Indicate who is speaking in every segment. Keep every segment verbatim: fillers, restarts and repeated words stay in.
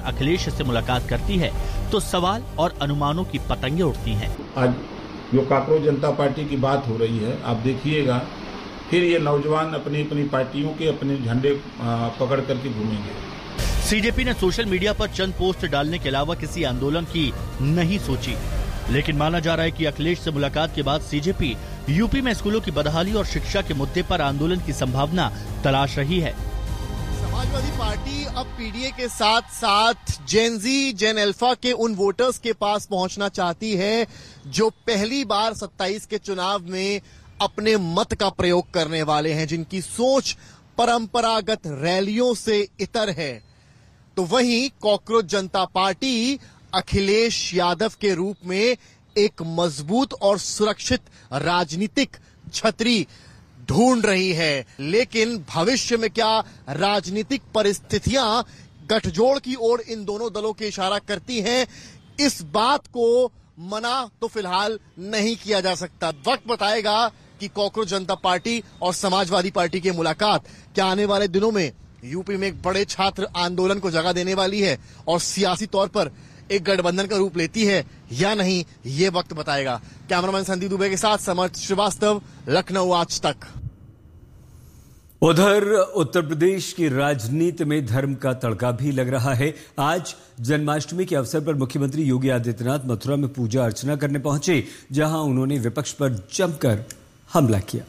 Speaker 1: अखिलेश से मुलाकात करती है तो सवाल और अनुमानों की पतंगे उड़ती हैं।
Speaker 2: आज जो कांग्रेस जनता पार्टी की बात हो रही है, आप देखिएगा फिर ये नौजवान अपनी अपनी पार्टियों के अपने झंडे पकड़ करके घूमेंगे।
Speaker 1: सीजेपी ने सोशल मीडिया पर चंद पोस्ट डालने के अलावा किसी आंदोलन की नहीं सोची, लेकिन माना जा रहा है कि अखिलेश से मुलाकात के बाद सीजेपी यूपी में स्कूलों की बदहाली और शिक्षा के मुद्दे पर आंदोलन की संभावना तलाश रही है।
Speaker 3: समाजवादी पार्टी अब पीडीए के साथ साथ जेन जी, जेन अल्फा के उन वोटर्स के पास पहुंचना चाहती है जो पहली बार सत्ताईस के चुनाव में अपने मत का प्रयोग करने वाले हैं, जिनकी सोच परंपरागत रैलियों से इतर है। तो वहीं कांग्रेस जनता पार्टी अखिलेश यादव के रूप में एक मजबूत और सुरक्षित राजनीतिक छतरी ढूंढ रही है, लेकिन भविष्य में क्या राजनीतिक परिस्थितियां गठजोड़ की ओर इन दोनों दलों के इशारा करती हैं, इस बात को मना तो फिलहाल नहीं किया जा सकता। वक्त बताएगा कि कांग्रेस जनता पार्टी और समाजवादी पार्टी की मुलाकात क्या आने वाले दिनों में यूपी में एक बड़े छात्र आंदोलन को जगह देने वाली है और सियासी तौर पर एक गठबंधन का रूप लेती है या नहीं, ये वक्त बताएगा। कैमरामैन संदीप दुबे के साथ समर्थ श्रीवास्तव, लखनऊ आज तक।
Speaker 4: उधर उत्तर प्रदेश की राजनीति में धर्म का तड़का भी लग रहा है। आज जन्माष्टमी के अवसर पर मुख्यमंत्री योगी आदित्यनाथ मथुरा में पूजा अर्चना करने पहुंचे, जहां उन्होंने विपक्ष पर जमकर हमला किया।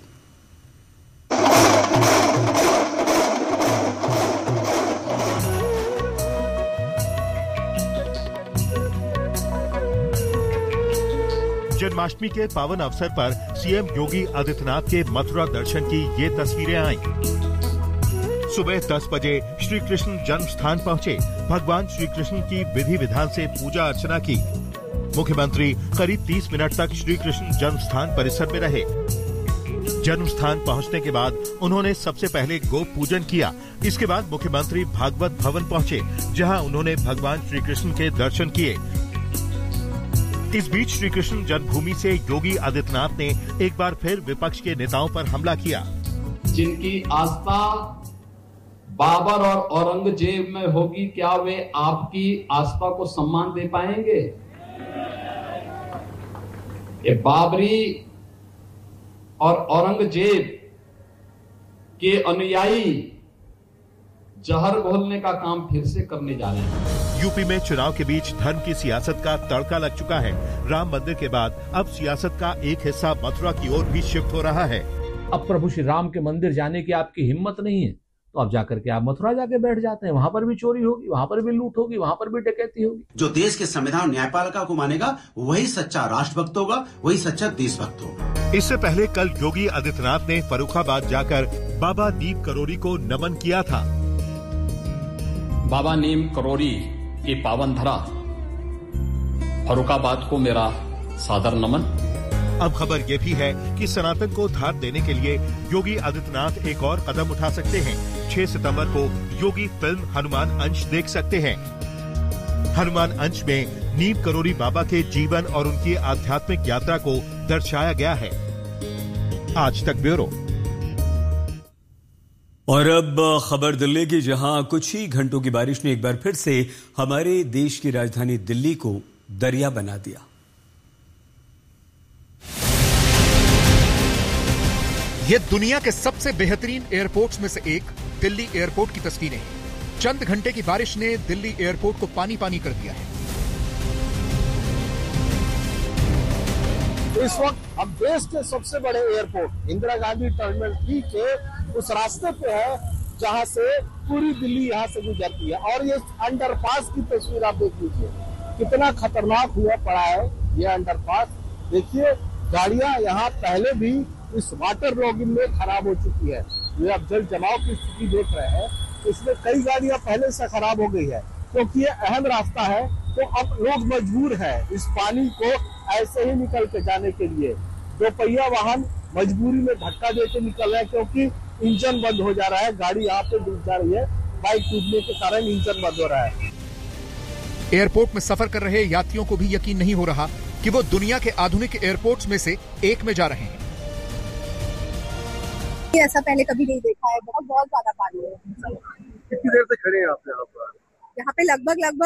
Speaker 5: जन्माष्टमी के पावन अवसर पर सीएम योगी आदित्यनाथ के मथुरा दर्शन की ये तस्वीरें आईं। सुबह दस बजे श्री कृष्ण जन्म स्थान पहुंचे, भगवान श्री कृष्ण की विधि विधान से पूजा अर्चना की। मुख्यमंत्री करीब तीस मिनट तक श्री कृष्ण जन्म स्थान परिसर में रहे। जन्म स्थान पहुंचने के बाद उन्होंने सबसे पहले गो पूजन किया। इसके बाद मुख्यमंत्री भागवत भवन पहुंचे, जहां उन्होंने भगवान श्री कृष्ण के दर्शन किए। इस बीच श्री कृष्ण जन्मभूमि से योगी आदित्यनाथ ने एक बार फिर विपक्ष के नेताओं पर हमला किया।
Speaker 6: जिनकी आस्था बाबर और औरंगजेब में होगी, क्या वे आपकी आस्था को सम्मान दे पाएंगे? ये बाबरी और औरंगजेब के अनुयायी जहर घोलने का काम फिर से करने जा रहे हैं।
Speaker 5: यूपी में चुनाव के बीच धर्म की सियासत का तड़का लग चुका है। राम मंदिर के बाद अब सियासत का एक हिस्सा मथुरा की ओर भी शिफ्ट हो रहा है।
Speaker 7: अब प्रभु श्री राम के मंदिर जाने की आपकी हिम्मत नहीं है तो अब जाकर के आप मथुरा जाके बैठ जाते हैं। वहां पर भी चोरी होगी, वहां पर भी लूट होगी, वहां पर भी डकैती होगी।
Speaker 8: जो देश के संविधान न्यायपालिका को मानेगा वही सच्चा राष्ट्रभक्त होगा, वही सच्चा देशभक्त होगा।
Speaker 5: इससे पहले कल योगी आदित्यनाथ ने फर्रुखाबाद जाकर बाबा नीम करोड़ी को नमन किया था।
Speaker 6: बाबा नीम करोड़ी की पावन धरा फर्रुखाबाद को मेरा सादर नमन।
Speaker 5: अब खबर ये भी है कि सनातन को धार देने के लिए योगी आदित्यनाथ एक और कदम उठा सकते हैं। छह सितंबर को योगी फिल्म हनुमान अंश देख सकते हैं। हनुमान अंश में नीम करोड़ी बाबा के जीवन और उनकी आध्यात्मिक यात्रा को दर्शाया गया है। आज तक ब्यूरो।
Speaker 4: और अब खबर दिल्ली की, जहां कुछ ही घंटों की बारिश ने एक बार फिर से हमारे देश की राजधानी दिल्ली को दरिया बना दिया।
Speaker 9: ये दुनिया के सबसे बेहतरीन एयरपोर्ट्स में से एक दिल्ली एयरपोर्ट की तस्वीरें हैं। चंद घंटे की बारिश ने दिल्ली एयरपोर्ट को पानी पानी कर दिया है।
Speaker 10: इस वक्त हम देश के सबसे बड़े airport Indira Gandhi terminal three के उस रास्ते पे है जहां से पूरी दिल्ली यहां से गुजरती है। और ये अंडरपास की तस्वीर आप देख लीजिए, कितना खतरनाक हुआ पड़ा है ये अंडरपास। देखिए गाड़ियां यहाँ पहले भी इस वाटर लॉगिंग में खराब हो चुकी है। ये आप जल जमाव की स्थिति देख रहे हैं, इसमें कई गाड़ियां पहले से खराब हो गई है क्योंकि ये अहम रास्ता है। तो अब लोग मजबूर है इस पानी को ऐसे ही निकल के जाने के लिए। दो पहिया वाहन मजबूरी में धक्का देके निकल रहे हैं क्योंकि इंजन बंद हो जा रहा है, गाड़ी यहाँ पे डूब जा रही है, बाइक टूटने के कारण इंजन बंद हो रहा है।
Speaker 9: एयरपोर्ट में सफर कर रहे यात्रियों को भी यकीन नहीं हो रहा कि वो दुनिया के आधुनिक एयरपोर्ट्स में से एक में जा रहे हैं।
Speaker 11: ऐसा पहले कभी नहीं देखा है, बहुत बहुत ज्यादा पानी है।
Speaker 10: कितनी देर से खड़े हैं आप यहाँ पर?
Speaker 11: यहाँ पे लगभग लगभग